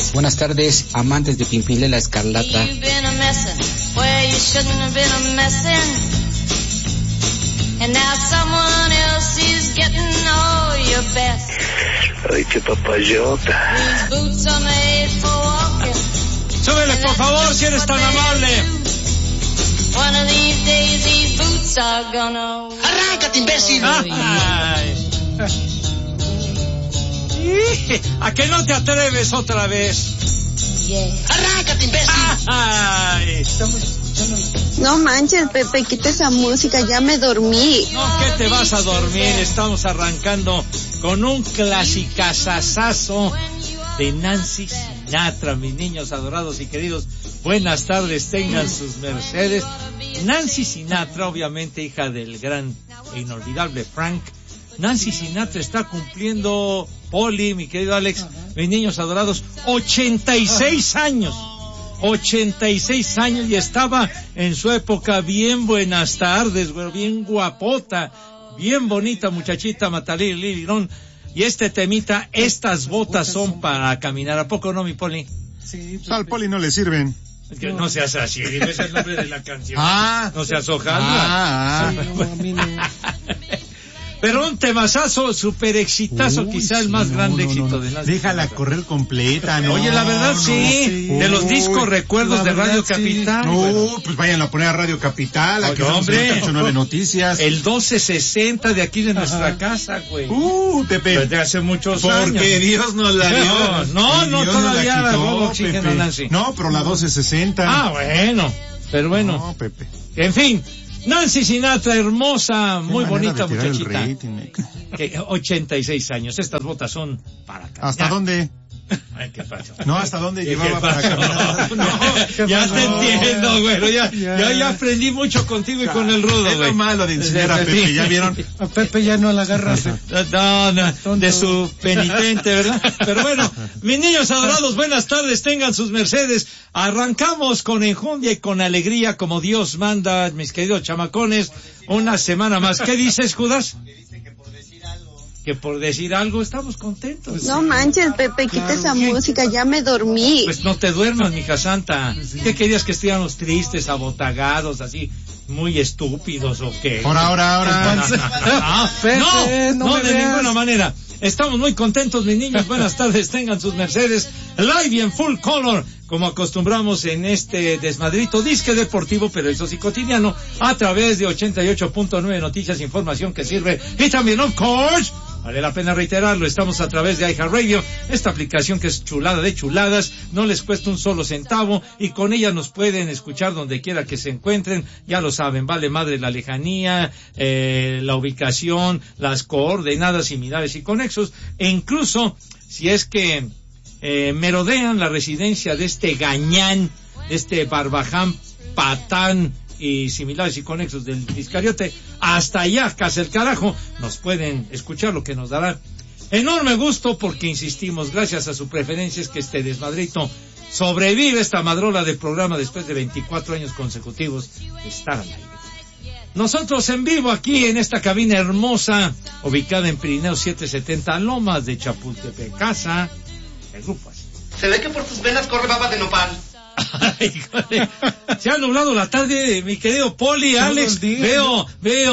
Buenas tardes, amantes de Pimpinela Escarlata. Ay, qué papayota. Súbele, por favor, si eres tan amable. ¡Arráncate, imbécil! ¿A que no te atreves otra vez? ¡Arráncate, imbécil! Ay. No manches, Pepe, quita esa música, ya me dormí. No, ¿qué te vas a dormir? Estamos arrancando con un clasicazazazo de Nancy Sinatra, mis niños adorados y queridos. Buenas tardes, tengan sus mercedes. Nancy Sinatra, obviamente hija del gran e inolvidable Frank. Nancy Sinatra está cumpliendo, Poli, mi querido Alex, mis niños adorados, 86 años. 86 años y estaba en su época bien buenas tardes, güey, bien guapota, bien bonita muchachita Matalí Lilirón. Y este temita, estas botas son para caminar. ¿A poco no, mi Poli? Sí. Pues, al Poli no le sirven. Es que no seas así, ese es el nombre de la canción. No seas hojaldra. Sí, no, a mí no. Pero un temazazo, super exitazo, quizá el más grande éxito de Nancy. Déjala correr completa, ¿no? Oye, la verdad sí, de los discos recuerdos de Radio Capital. No, pues vayan a poner a Radio Capital, aquí hombre, 89 Noticias. El 1260 de aquí de nuestra casa, güey. Pepe. Desde hace muchos años. Porque Dios nos la dio. No, todavía la robo oxígeno, Nancy. No, pero la 1260. Ah, bueno, pero bueno. No, Pepe. En fin. Nancy Sinatra, hermosa, muy bonita muchachita. 86 años. Estas botas son para caminar. ¿Hasta dónde? Ay, ¿qué pasó? No, ¿hasta dónde llevaba para caminar? No, ya te entiendo, güey. Ya aprendí mucho contigo y con el rudo, güey. Es lo malo de enseñar a Pepe, ¿ya vieron? A Pepe ya no la agarras. No, de su penitente, ¿verdad? Pero bueno, mis niños adorados, buenas tardes, tengan sus mercedes. Arrancamos con enjundia y con alegría, como Dios manda, mis queridos chamacones, una semana más. ¿Qué dices, Judas? Que por decir algo estamos contentos. No manches, Pepe, quita esa música, ya me dormí. Pues no te duermas, mija santa. ¿Qué querías, que estuviéramos tristes, abotagados, así, muy estúpidos o qué? Ahora. No, de ninguna manera. Estamos muy contentos, mis niños. Buenas tardes, tengan sus mercedes. Live y en full color, como acostumbramos en este desmadrito disque deportivo, pero eso sí cotidiano, a través de 88.9 Noticias, información que sirve. Y también, of course, vale la pena reiterarlo, estamos a través de iHeartRadio, esta aplicación que es chulada de chuladas, no les cuesta un solo centavo y con ella nos pueden escuchar donde quiera que se encuentren, ya lo saben, vale madre la lejanía, la ubicación, las coordenadas similares y conexos, e incluso si es que merodean la residencia de este gañán, de este barbaján, patán y similares y conexos del Iscariote, hasta allá, casi el carajo, nos pueden escuchar, lo que nos dará enorme gusto, porque insistimos, gracias a su preferencia es que este desmadrito sobrevive, esta madrola de programa después de 24 años consecutivos de estar al aire. Nosotros en vivo aquí en esta cabina hermosa, ubicada en Pirineo 770, Lomas de Chapultepec, casa el grupo así. Se ve que por tus venas corre baba de nopal. Ay, joder. Se ha nublado la tarde, mi querido Poli, Alex. Veo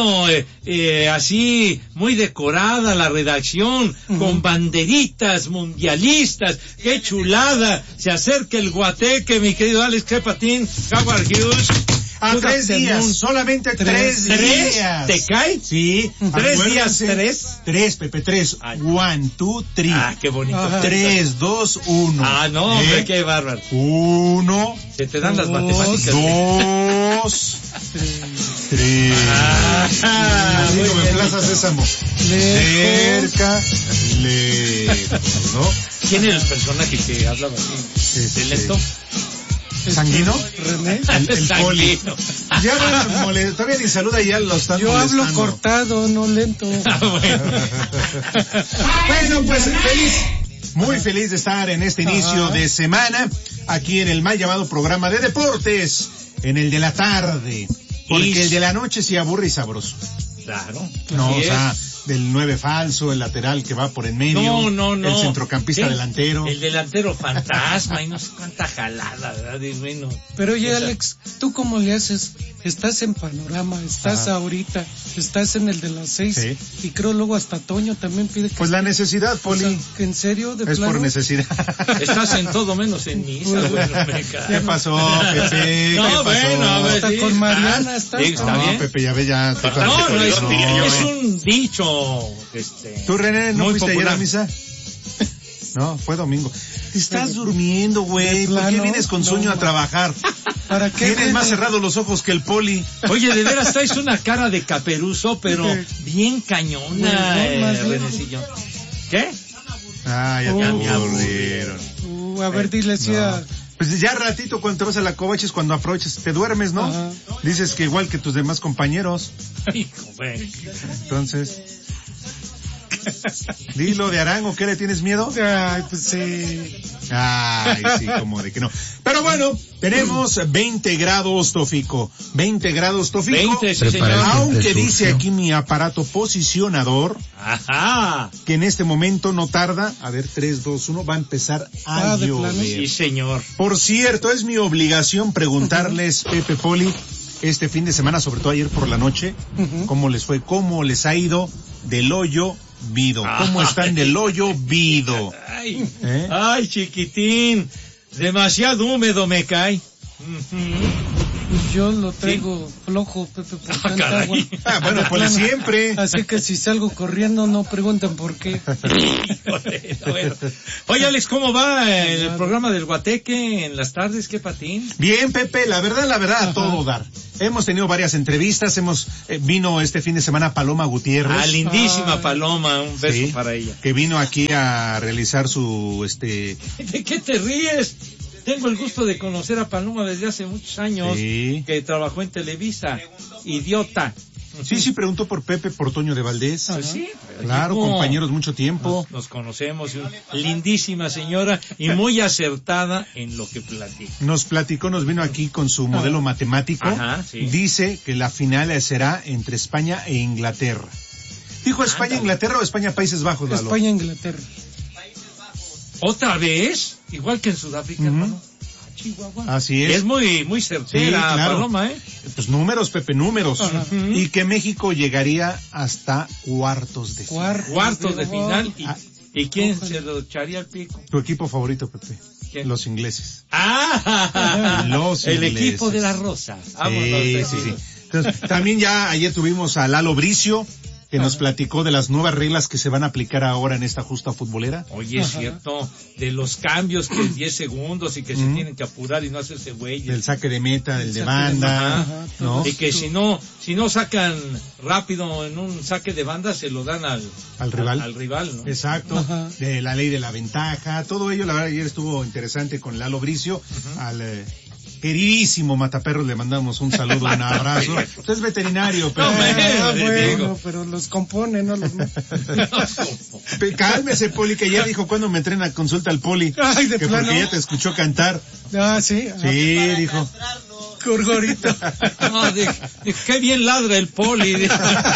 así muy decorada la redacción, con banderitas mundialistas. ¡Qué chulada! Se acerca el guateque, mi querido Alex Crepatín, Howard Hughes. A 3 días, solamente 3 días. ¿Te cae? Sí. 3 días, 3. 3, Pepe, 3. 1, 2, 3. Ah, qué bonito. 3, 2, 1. Ah, no, hombre, qué bárbaro. 1. Se te dan las matemáticas. 2, 3. Digo, en Plaza Sésamo. Cerca, lejos, ¿no? ¿Quién era el personaje que hablaba así? ¿De lento? ¿Sanguino? René. El Poli. Ya todavía ni saluda y ya lo están Yo molestando. hablo cortado, no lento. Bueno, pues muy feliz de estar en este inicio de semana, aquí en el mal llamado programa de deportes, en el de la tarde, porque el de la noche sí aburre y sabroso. Claro. No, o sea, del 9 falso, el lateral que va por en medio, no. el centrocampista delantero. El delantero fantasma y no sé cuánta jalada, ¿verdad? Y bueno, pero oye, Alex, ¿tú cómo le haces? Estás en Panorama, estás ahorita, estás en el de las 6, sí. Y creo luego hasta Toño también pide que... Pues la necesidad, Poli. O sea, que en serio, de es plano. por necesidad. Estás en todo menos en misa, bueno, me cae. ¿Qué pasó, Pepe? No, ¿Qué pasó? bueno, a ver, Hasta sí, con Mariana estás. Sí, está No, bien. Pepe, ya ve, ya. No, es un dicho, ¿Tú, René, no muy fuiste popular. ayer a misa? No, fue domingo. Te estás durmiendo, güey. ¿Por qué plano? vienes con sueño a trabajar? ¿Para qué? Tienes más cerrados los ojos que el Poli. Oye, de veras traes una cara de caperuzo, pero bien cañona, Bueno, más bien. Renecillo. ¿Qué? Ah, ya me aburrieron. A ver, dile si a... Pues ya ratito cuando te vas a la covacha es cuando aprovechas, te duermes, ¿no? Ajá. Dices que igual que tus demás compañeros. Hijo, güey. Entonces... Dilo de Arango, ¿qué le tienes miedo? Ay, pues sí. Ay, sí, como de que no. Pero bueno, tenemos 20 grados, Tofico. 20 grados, Tofico. 20, sí, señor. Aunque dice aquí mi aparato posicionador Ajá. que en este momento no tarda. A ver, 3, 2, 1, va a empezar a de plano. llover. Sí, señor. Por cierto, es mi obligación preguntarles, Pepe, Poli, este fin de semana, sobre todo ayer por la noche, cómo les fue, cómo les ha ido del hoyo vido. ¿Cómo están del hoyo vido? Ay, ¿Eh? ay, chiquitín. Demasiado húmedo me cae. Yo lo traigo flojo, Pepe, por tanta caray. agua. Ah, bueno, pues siempre. Así que si salgo corriendo, no pregunten por qué. Bueno. Oye, Alex, ¿cómo va el programa del Guateque en las tardes? ¿Qué patín? Bien, Pepe, la verdad, a todo dar. Hemos tenido varias entrevistas, vino este fin de semana Paloma Gutiérrez. Ah, lindísima Ay. Paloma, un beso Sí, para ella. que vino aquí a realizar su, ¿De qué te ríes? Tengo el gusto de conocer a Paloma desde hace muchos años, Sí. que trabajó en Televisa. Idiota. Sí, preguntó por Pepe, por Toño de Valdés. Pues sí. Claro, llegó. compañeros mucho tiempo. Nos conocemos, lindísima señora y muy acertada en lo que platica. Nos platicó, nos vino aquí con su modelo matemático. Ajá, sí. Dice que la final será entre España e Inglaterra. ¿Dijo España, Inglaterra o España, Países Bajos, Lalo? España, Inglaterra. ¿Otra vez? Igual que en Sudáfrica, hermano. Ah, Chihuahua. Así es. Y es muy certera, Sí, claro. Paloma, ¿eh? Pues números, Pepe, números. Ajá. Y que México llegaría hasta cuartos de final. Cuartos de final. Ah. ¿Y quién se lo echaría al pico? Tu equipo favorito, Pepe. ¿Quién? Los ingleses. ¡Ah! Los El ingleses. equipo de las rosas. Vámonos, Sí. vecinos. Entonces, también ya ayer tuvimos a Lalo Bricio, que nos platicó de las nuevas reglas que se van a aplicar ahora en esta justa futbolera. Oye, es cierto, de los cambios que en 10 segundos y que se tienen que apurar y no hacerse güeyes. Del saque de meta, del de saque de banda, meta, ¿no? Y que si no sacan rápido en un saque de banda, se lo dan al rival. Al rival, ¿no? Exacto, Ajá. de la ley de la ventaja, todo ello, la verdad, ayer estuvo interesante con Lalo Bricio, al queridísimo Mataperros le mandamos un saludo, un abrazo. Usted es veterinario, pero... No, Bueno, digo. pero los compone, no los... Cálmese, Poli, que ya dijo cuando me entrena a consulta al Poli, Ay, de que plano. porque ya te escuchó cantar. Ah, sí. Sí, dijo. Gorgorito. No, qué bien ladra el Poli. No,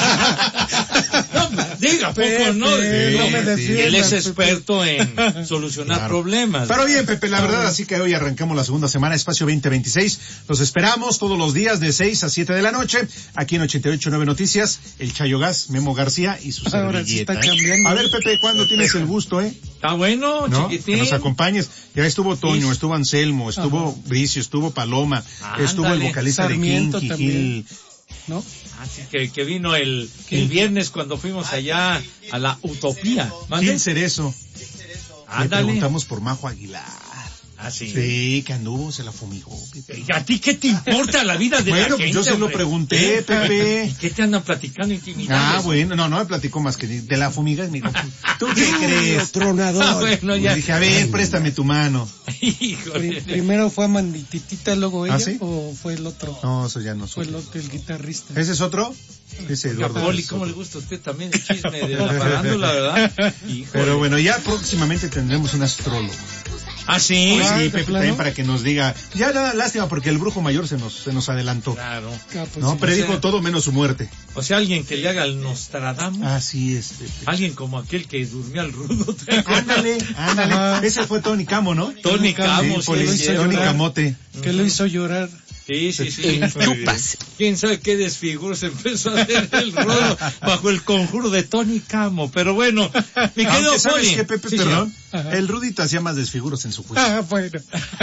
diga, poco, ¿no? Pepe, no me defiendas, Él es Pepe. experto en solucionar Claro. problemas. Pero bien, Pepe, la verdad, así que hoy arrancamos la segunda semana, Espacio 2026. Los esperamos todos los días de 6 a 7 de la noche, aquí en 88.9 Noticias, el Chayo Gas, Memo García y su Ahora sí servilleta. está cambiando. A ver, Pepe, ¿cuándo tienes el gusto, Está bueno, ¿No? chiquitín. Que nos acompañes. Ya estuvo Toño, Sí. estuvo Anselmo, estuvo Bricio, estuvo Paloma, estuvo el Ándale. vocalista Sarmiento de Kinky también. Gil. ¿No? Así que vino el viernes cuando fuimos allá a la Utopía. ¿Mande? Gil Cerezo. Le Ándale. preguntamos por Majo Aguilar. Ah, sí. Sí, que anduvo, se la fumigó, Pepe. ¿Y a ti qué te importa la vida de la Bueno, gente? pues yo se lo hombre? pregunté, Pepe. ¿Y qué te andan platicando intimidades? Ah, bueno, no me platicó más que de la fumiga. Me dijo, ¿tú qué crees? Tronador. Ah, bueno, Le ya. dije, a ver, préstame tu mano. Híjole. Primero fue Amandititita, luego ella, ¿Ah, sí? o fue el otro. No, eso ya no Fue soy. el otro, el guitarrista. ¿Ese es otro? Ese Oiga, Eduardo. Poli, es ¿cómo otro. le gusta a usted también el chisme de la farándula, verdad? Híjole. Pero bueno, ya próximamente tendremos un astrólogo. ¿Ah, sí? Pues sí, Pepe, también para que nos diga. Ya lástima porque el brujo mayor se nos adelantó. Claro. Pues no, sí, predijo todo menos su muerte. O sea, alguien que le haga el Nostradamus. Así es, Pepe. Alguien como aquel que durmió al rudo. Ándale. Ese fue Tony Camo, ¿no? Tony Camo, sí, Tony Camote. Que lo hizo llorar. Sí. ¿Quién sabe qué desfiguro se empezó a hacer el rudo bajo el conjuro de Tony Camo? Pero bueno, mi querido Poli. ¿Sabes qué, Pepe? Sí, perdón. El Rudito hacía más desfiguros en su juicio. Bueno.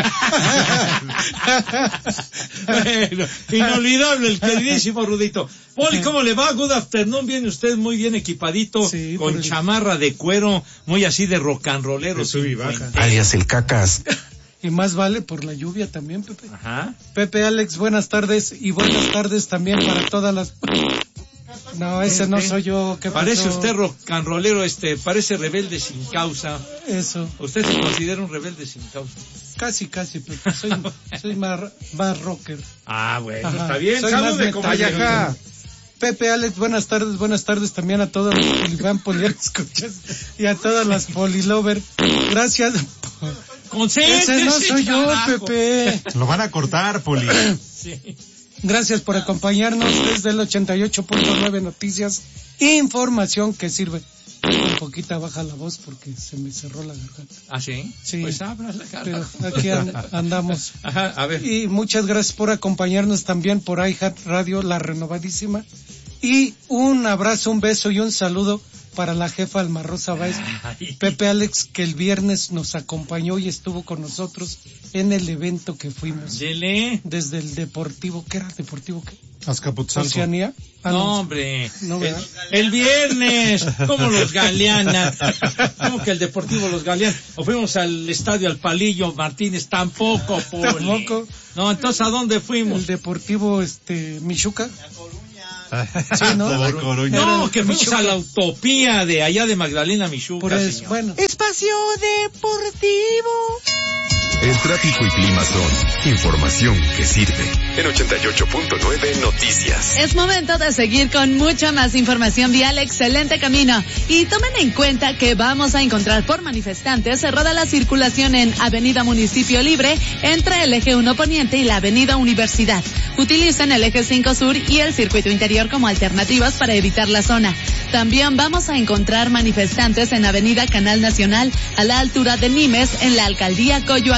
Bueno, inolvidable el queridísimo Rudito. Poli, ¿cómo le va? Good afternoon. Viene usted muy bien equipadito, sí, con chamarra de cuero, muy así de rock and rollero. Sube y baja. Alias el Cacas. Y más vale por la lluvia también, Pepe. Ajá. Pepe, Alex, buenas tardes. Y buenas tardes también para todas las... No, ese no soy yo. ¿Qué parece pasó? usted rock and rollero, parece rebelde sin causa. Eso. ¿Usted se considera un rebelde sin causa? Casi, Pepe. Soy más rocker. Ah, bueno, Ajá. Está bien. Soy Salude, más compañero. metallero. Pepe, Alex, buenas tardes también a todos los Polifan escuchas y a todas las Polilover. Gracias. Ese no soy yo, carajo. Pepe. Lo van a cortar, Poli. Sí. Gracias por acompañarnos desde el 88.9 Noticias. Información que sirve. Un poquita baja la voz porque se me cerró la garganta. ¿Ah, sí? Sí. Pues háblale, Pero carajo. aquí andamos. Ajá, a ver. Y muchas gracias por acompañarnos también por iHeart Radio, la renovadísima. Y un abrazo, un beso y un saludo para la jefa Alma Rosa Báez, Pepe Alex, que el viernes nos acompañó y estuvo con nosotros en el evento que fuimos. Dele. Desde el Deportivo, ¿qué era Deportivo qué? Azcapotzalco. Oceanía. No, hombre. No, ¿verdad? el viernes, como los Galeana. ¿Cómo que el Deportivo Los Galeana? O fuimos al estadio Al Palillo Martínez, tampoco, Poli. Tampoco. No, entonces, ¿a dónde fuimos? El Deportivo, Michuca. Sí, ¿no? De La Coruña. No, que fuimos a la Utopía de allá de Magdalena Michuca, Por eso, señor. bueno. Espacio Deportivo. El tráfico y clima son información que sirve. En 88.9 Noticias. Es momento de seguir con mucha más información vial, excelente camino. Y tomen en cuenta que vamos a encontrar por manifestantes cerrada la circulación en Avenida Municipio Libre entre el eje 1 Poniente y la Avenida Universidad. Utilicen el eje 5 Sur y el circuito interior como alternativas para evitar la zona. También vamos a encontrar manifestantes en Avenida Canal Nacional a la altura de Nimes en la Alcaldía Coyoacán.